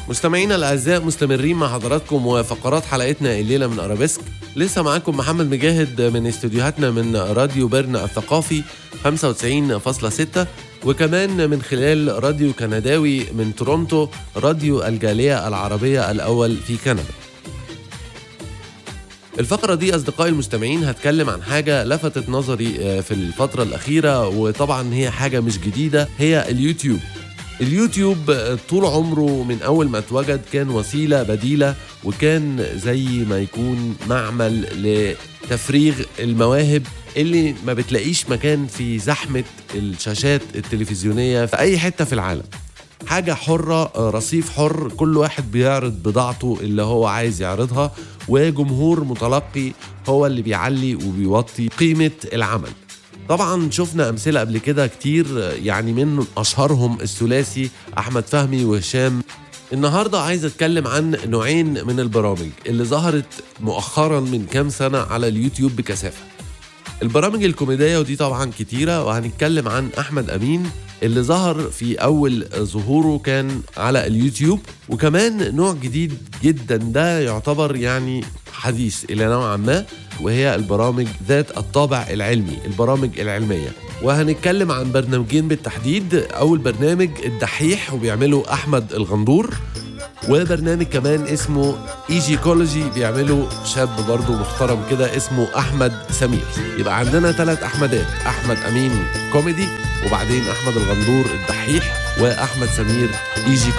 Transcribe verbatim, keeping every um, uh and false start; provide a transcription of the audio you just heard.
مستمعينا الأعزاء، مستمرين مع حضراتكم وفقرات حلقتنا الليلة من أرابيسك. لسه معاكم محمد مجاهد من استوديوهاتنا من راديو بيرنا الثقافي خمسة وتسعين فاصلة ستة، وكمان من خلال راديو كنداوي من تورونتو، راديو الجالية العربية الأول في كندا. الفقرة دي أصدقائي المستمعين هتكلم عن حاجة لفتت نظري في الفترة الأخيرة، وطبعا هي حاجة مش جديدة، هي اليوتيوب. اليوتيوب طول عمره من أول ما اتوجد كان وسيلة بديلة، وكان زي ما يكون معمل لتفريغ المواهب اللي ما بتلاقيش مكان في زحمة الشاشات التلفزيونية في أي حتة في العالم. حاجة حرة، رصيف حر، كل واحد بيعرض بضاعته اللي هو عايز يعرضها، وجمهور متلقي هو اللي بيعلي وبيوطي قيمة العمل. طبعا شفنا أمثلة قبل كده كتير، يعني من أشهرهم الثلاثي أحمد فهمي وهشام. النهاردة عايز أتكلم عن نوعين من البرامج اللي ظهرت مؤخرا من كام سنة على اليوتيوب بكثافة. البرامج الكوميدية، ودي طبعا كتيرة، وهنتكلم عن أحمد أمين اللي ظهر في أول ظهوره كان على اليوتيوب، وكمان نوع جديد جدا ده يعتبر يعني حديث إلى نوعا ما، وهي البرامج ذات الطابع العلمي، البرامج العلمية. وهنتكلم عن برنامجين بالتحديد. أول برنامج الدحيح وبيعمله أحمد الغندور، وبرنامج كمان اسمه ايجيكولوجي بيعمله شاب برضو محترم كده اسمه أحمد سمير. يبقى عندنا ثلاث أحمدات: أحمد أمين كوميدي، وبعدين أحمد الغندور الدحيح، وأحمد سمير ايجيكولوجي.